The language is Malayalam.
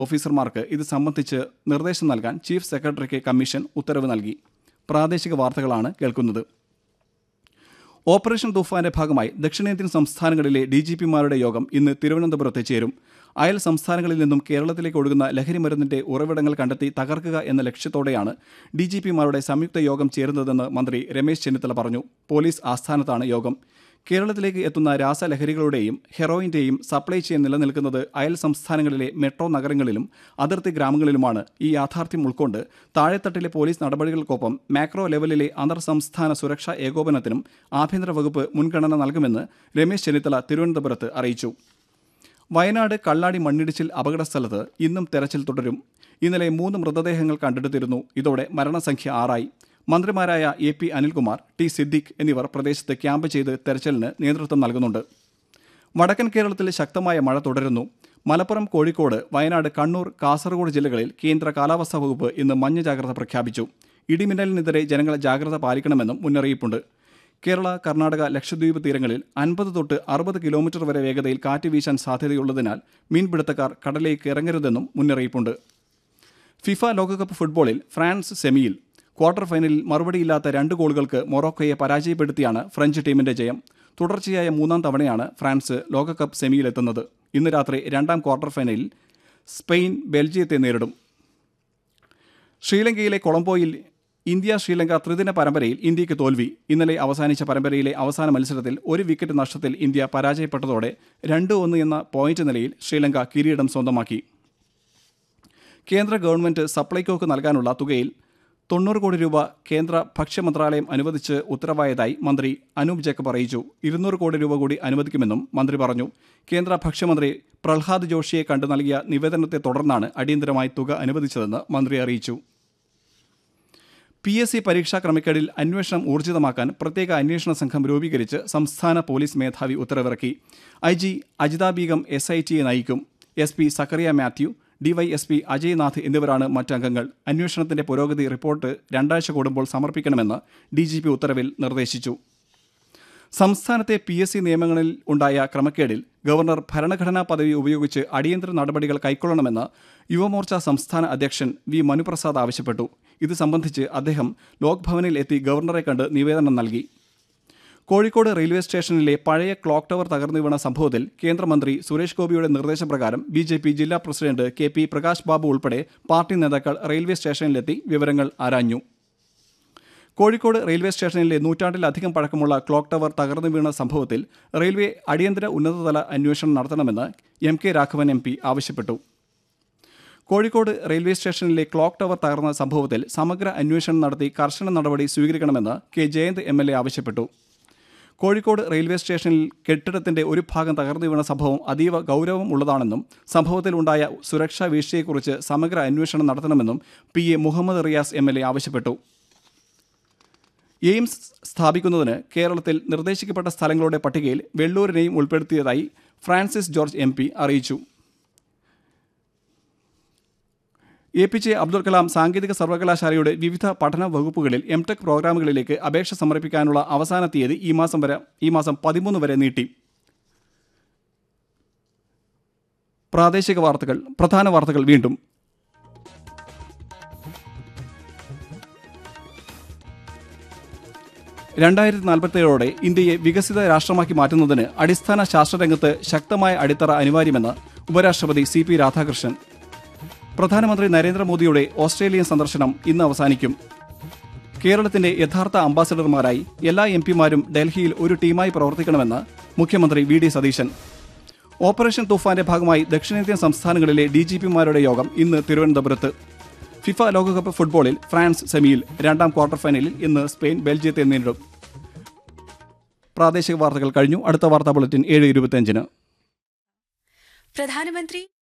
ഓഫീസർമാർക്ക് ഇത് സംബന്ധിച്ച് നിർദ്ദേശം നൽകാൻ ചീഫ് സെക്രട്ടറിക്ക് കമ്മീഷൻ ഉത്തരവ് നൽകി. പ്രാദേശിക വാർത്തകളാണ് കേൾക്കുന്നത്. ഓപ്പറേഷൻ തൂഫാന്റെ ഭാഗമായി ദക്ഷിണേന്ത്യൻ സംസ്ഥാനങ്ങളിലെ DGPമാരുടെ യോഗം ഇന്ന് തിരുവനന്തപുരത്ത് ചേരും. അയൽ സംസ്ഥാനങ്ങളിൽ നിന്നും കേരളത്തിലേക്ക് ഒഴുകുന്ന ലഹരിമരുന്നിന്റെ ഉറവിടങ്ങൾ കണ്ടെത്തി തകർക്കുക എന്ന ലക്ഷ്യത്തോടെയാണ് DGPമാരുടെ സംയുക്ത യോഗം ചേരുന്നതെന്ന് മന്ത്രി രമേശ് ചെന്നിത്തല പറഞ്ഞു. പോലീസ് ആസ്ഥാനത്താണ് യോഗം. കേരളത്തിലേക്ക് എത്തുന്ന രാസലഹരികളുടെയും ഹെറോയിന്റെയും സപ്ലൈ ചെയിൻ നിലനിൽക്കുന്നത് അയൽ സംസ്ഥാനങ്ങളിലെ മെട്രോ നഗരങ്ങളിലും അതിർത്തി ഗ്രാമങ്ങളിലുമാണ്. ഈ യാഥാർത്ഥ്യം ഉൾക്കൊണ്ട് താഴെത്തട്ടിലെ പോലീസ് നടപടികൾക്കൊപ്പം മാക്രോ ലെവലിലെ അന്തർ സംസ്ഥാന സുരക്ഷാ ഏകോപനത്തിനും ആഭ്യന്തര വകുപ്പ് മുൻഗണന നൽകുമെന്ന് രമേശ് ചെന്നിത്തല തിരുവനന്തപുരത്ത് അറിയിച്ചു. വയനാട് കള്ളാടി മണ്ണിടിച്ചിൽ അപകടസ്ഥലത്ത് ഇന്നും തെരച്ചിൽ തുടരും. ഇന്നലെ 3 മൃതദേഹങ്ങൾ കണ്ടെടുത്തിരുന്നു. ഇതോടെ മരണസംഖ്യ 6ആയി. മന്ത്രിമാരായ AP അനിൽകുമാർ, T സിദ്ദിഖ് എന്നിവർ പ്രദേശത്ത് ക്യാമ്പ് ചെയ്ത് തെരച്ചിലിന് നേതൃത്വം നൽകുന്നുണ്ട്. വടക്കൻ കേരളത്തിൽ ശക്തമായ മഴ തുടരുന്നു. മലപ്പുറം, കോഴിക്കോട്, വയനാട്, കണ്ണൂർ, കാസർഗോഡ് ജില്ലകളിൽ കേന്ദ്ര കാലാവസ്ഥാ വകുപ്പ് ഇന്ന് മഞ്ഞ ജാഗ്രത പ്രഖ്യാപിച്ചു. ഇടിമിന്നലിനെതിരെ ജനങ്ങൾ ജാഗ്രത പാലിക്കണമെന്നും മുന്നറിയിപ്പുണ്ട്. കേരള, കർണാടക, ലക്ഷദ്വീപ് തീരങ്ങളിൽ 50 തൊട്ട് 60 കിലോമീറ്റർ വരെ വേഗതയിൽ കാറ്റ് വീശാൻ സാധ്യതയുള്ളതിനാൽ മീൻപിടുത്തക്കാർ കടലിലേക്ക് ഇറങ്ങരുതെന്നും മുന്നറിയിപ്പുണ്ട്. ഫിഫ ലോകകപ്പ് ഫുട്ബോളിൽ ഫ്രാൻസ് സെമിയിൽ. ക്വാർട്ടർ ഫൈനലിൽ മറുപടിയില്ലാത്ത 2 ഗോളുകൾക്ക് മൊറോക്കോയെ പരാജയപ്പെടുത്തിയാണ് ഫ്രഞ്ച് ടീമിന്റെ ജയം. തുടർച്ചയായ 3-ാം തവണയാണ് ഫ്രാൻസ് ലോകകപ്പ് സെമിയിലെത്തുന്നത്. ഇന്ന് രാത്രി 2-ാം ക്വാർട്ടർ ഫൈനലിൽ സ്പെയിൻ ബെൽജിയത്തെ നേരിടും. ശ്രീലങ്കയിലെ കൊളംബോയിൽ ഇന്ത്യ-ശ്രീലങ്ക ത്രിദിന പരമ്പരയിൽ ഇന്ത്യയ്ക്ക് തോൽവി. ഇന്നലെ അവസാനിച്ച പരമ്പരയിലെ അവസാന മത്സരത്തിൽ 1 വിക്കറ്റ് നഷ്ടത്തിൽ ഇന്ത്യ പരാജയപ്പെട്ടതോടെ 2-1 എന്ന പോയിന്റ് നിലയിൽ ശ്രീലങ്ക കിരീടം സ്വന്തമാക്കി. കേന്ദ്ര ഗവൺമെന്റ് സപ്ലൈകോക്ക് നൽകാനുള്ള തുകയിൽ 90 കോടി രൂപ കേന്ദ്ര ഭക്ഷ്യമന്ത്രാലയം അനുവദിച്ച് ഉത്തരവായതായി മന്ത്രി അനൂപ് ജേക്കബ് അറിയിച്ചു. 200 കോടി രൂപ കൂടി അനുവദിക്കുമെന്നും മന്ത്രി പറഞ്ഞു. കേന്ദ്ര ഭക്ഷ്യമന്ത്രി പ്രഹ്ലാദ് ജോഷിയെ കണ്ടു നൽകിയ നിവേദനത്തെ തുടർന്നാണ് അടിയന്തരമായി തുക അനുവദിച്ചതെന്ന് മന്ത്രി അറിയിച്ചു. PSC പരീക്ഷാ ക്രമക്കേടിൽ അന്വേഷണം ഊർജിതമാക്കാൻ പ്രത്യേക അന്വേഷണ സംഘം രൂപീകരിച്ച് സംസ്ഥാന പോലീസ് മേധാവി ഉത്തരവിറക്കി. IG അജിത ബീഗം SITയെ നയിക്കും. SP സക്കറിയ മാത്യു, DYSP അജയ് നാഥ് എന്നിവരാണ് മറ്റംഗങ്ങൾ. അന്വേഷണത്തിന്റെ പുരോഗതി റിപ്പോർട്ട് 2 ആഴ്ച കൂടുമ്പോൾ സമർപ്പിക്കണമെന്ന് DGP ഉത്തരവിൽ നിർദ്ദേശിച്ചു. സംസ്ഥാനത്തെ PSC നിയമങ്ങളിൽ ഉണ്ടായ ക്രമക്കേടിൽ ഗവർണർ ഭരണഘടനാ പദവി ഉപയോഗിച്ച് അടിയന്തര നടപടികൾ കൈക്കൊള്ളണമെന്ന് യുവമോർച്ച സംസ്ഥാന അധ്യക്ഷൻ V മനുപ്രസാദ് ആവശ്യപ്പെട്ടു. ഇത് സംബന്ധിച്ച് അദ്ദേഹം ലോക്ഭവനിൽ എത്തി ഗവർണറെ കണ്ട് നിവേദനം നൽകി. കോഴിക്കോട് റെയിൽവേ സ്റ്റേഷനിലെ പഴയ ക്ലോക്ക് ടവർ തകർന്നു വീണ സംഭവത്തിൽ കേന്ദ്രമന്ത്രി സുരേഷ് ഗോപിയുടെ നിർദ്ദേശപ്രകാരം BJP ജില്ലാ പ്രസിഡന്റ് KP പ്രകാശ് ബാബു ഉൾപ്പെടെ പാർട്ടി നേതാക്കൾ റെയിൽവേ സ്റ്റേഷനിലെത്തി വിവരങ്ങൾ ആരാഞ്ഞു. കോഴിക്കോട് റെയിൽവേ സ്റ്റേഷനിലെ നൂറ്റാണ്ടിലധികം പഴക്കമുള്ള ക്ലോക്ക് ടവർ തകർന്നു വീണ സംഭവത്തിൽ റെയിൽവേ അടിയന്തര ഉന്നതതല അന്വേഷണം നടത്തണമെന്ന് MK രാഘവൻ MP ആവശ്യപ്പെട്ടു. കോഴിക്കോട് റെയിൽവേ സ്റ്റേഷനിലെ ക്ലോക്ക് ടവർ തകർന്ന സംഭവത്തിൽ സമഗ്ര അന്വേഷണം നടത്തി കർശന നടപടി സ്വീകരിക്കണമെന്ന് K ജയന്ത് MLA ആവശ്യപ്പെട്ടു. കോഴിക്കോട് റെയിൽവേ സ്റ്റേഷനിൽ കെട്ടിടത്തിന്റെ ഒരു ഭാഗം തകർന്നു വീണ സംഭവം അതീവ ഗൗരവം ഉള്ളതാണെന്നും സംഭവത്തിലുണ്ടായ സുരക്ഷാ വീഴ്ചയെക്കുറിച്ച് സമഗ്ര അന്വേഷണം നടത്തണമെന്നും PA മുഹമ്മദ് റിയാസ് MLA ആവശ്യപ്പെട്ടു. എയിംസ് സ്ഥാപിക്കുന്നതിന് കേരളത്തിൽ നിർദ്ദേശിക്കപ്പെട്ട സ്ഥലങ്ങളുടെ പട്ടികയിൽ വെള്ളൂരിനെയും ഉൾപ്പെടുത്തിയതായി ഫ്രാൻസിസ് ജോർജ് MP അറിയിച്ചു. APJ അബ്ദുൽ കലാം സാങ്കേതിക സർവകലാശാലയുടെ വിവിധ പഠന വകുപ്പുകളിൽ MTech പ്രോഗ്രാമുകളിലേക്ക് അപേക്ഷ സമർപ്പിക്കാനുള്ള അവസാന തീയതി ഈ മാസം 13 വരെ നീട്ടി. പ്രാദേശിക വാർത്തകൾ, പ്രധാന വാർത്തകൾ വീണ്ടും. ോടെ ഇന്ത്യയെ വികസിത രാഷ്ട്രമാക്കി മാറ്റുന്നതിന് അടിസ്ഥാന ശാസ്ത്രരംഗത്ത് ശക്തമായ അടിത്തറ അനിവാര്യമെന്ന് ഉപരാഷ്ട്രപതി CP രാധാകൃഷ്ണൻ. പ്രധാനമന്ത്രി നരേന്ദ്രമോദിയുടെ ഓസ്ട്രേലിയൻ സന്ദർശനം ഇന്ന് അവസാനിക്കും. കേരളത്തിന്റെ യഥാർത്ഥ അംബാസഡർമാരായി എല്ലാ MPമാരും ഡൽഹിയിൽ ഒരു ടീമായി പ്രവർത്തിക്കണമെന്ന് മുഖ്യമന്ത്രി VD സതീശൻ. ഓപ്പറേഷൻ തൂഫാന്റെ ഭാഗമായി ദക്ഷിണേന്ത്യൻ സംസ്ഥാനങ്ങളിലെ DGPമാരുടെ യോഗം ഇന്ന് തിരുവനന്തപുരത്ത്. ഫിഫ ലോകകപ്പ് ഫുട്ബോളിൽ ഫ്രാൻസ് സെമിയിൽ. 2-ാം ക്വാർട്ടർ ഫൈനലിൽ ഇന്ന് സ്പെയിൻ ബെൽജിയത്തെ നേരിടും. പ്രാദേശിക വാർത്തകൾ കഴിഞ്ഞു. അടുത്ത വാർത്താ ബുള്ളറ്റിൻ 7:25. പ്രധാനമന്ത്രി